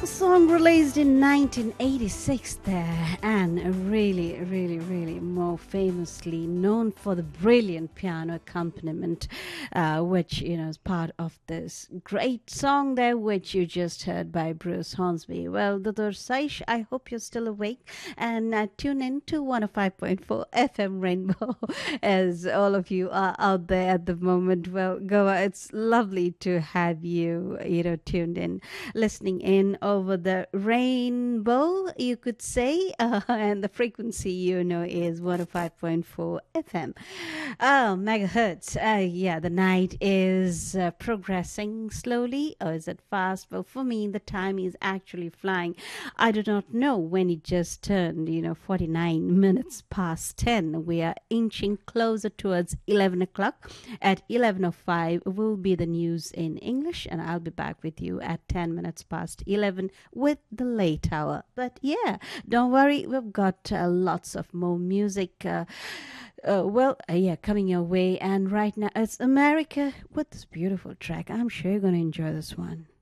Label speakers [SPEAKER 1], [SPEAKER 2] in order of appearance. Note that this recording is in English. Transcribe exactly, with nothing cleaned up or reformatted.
[SPEAKER 1] Song released in nineteen eighty-six there, and really, really, really more famously known for the brilliant piano accompaniment, uh, which, you know, is part of this great song there, which you just heard by Bruce Hornsby. Well, Doctor Saish, I hope you're still awake and uh, tune in to one oh five point four F M Rainbow as all of you are out there at the moment. Well, Goa, it's lovely to have you, you know, tuned in, listening in over the rainbow, you could say, uh, and the frequency, you know, is one oh five point four F M. Oh, megahertz. Uh, yeah, the night is uh, progressing slowly, or is it fast? Well, for me, the time is actually flying. I do not know when it just turned, you know, forty-nine minutes past ten. We are inching closer towards eleven o'clock. At eleven oh five will be the news in English, and I'll be back with you at ten minutes past eleven with the late hour. But yeah, don't worry, we've got uh, lots of more music. Uh, uh, well, uh, yeah, coming your way. And right now, it's America with this beautiful track. I'm sure you're going to enjoy this one.